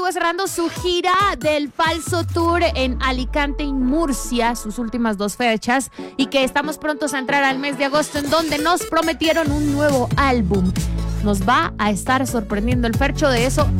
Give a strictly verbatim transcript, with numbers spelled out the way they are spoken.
estuvo cerrando su gira del Falso Tour en Alicante y Murcia, sus últimas dos fechas, y que estamos prontos a entrar al mes de agosto, en donde nos prometieron un nuevo álbum. Nos va a estar sorprendiendo el Fercho, de eso